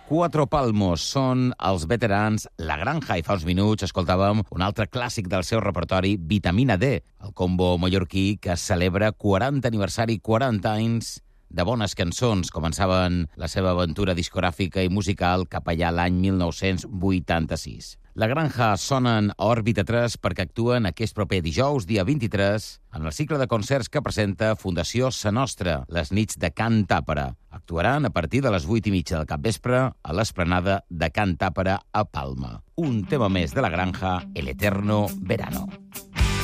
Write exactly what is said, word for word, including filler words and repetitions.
Cuatro Palmos són els veterans La Granja, i fa uns minuts escoltàvem un altre clàssic del seu repertori, Vitamina D, el combo mallorquí que celebra quaranta aniversari, quaranta anys de bones cançons. Començaven la seva aventura discogràfica i musical cap allà l'any mil nou-cents vuitanta-sis. La Granja sonen a Òrbita tres perquè actuen aquest proper dijous, dia vint-i-tres, en el cicle de concerts que presenta Fundació Sa Nostra, les nits de Can Tàpera. Actuaran a partir de les vuit i mitja del capvespre a l'esplanada de Can Tàpera a Palma. Un tema més de La Granja, El Eterno Verano.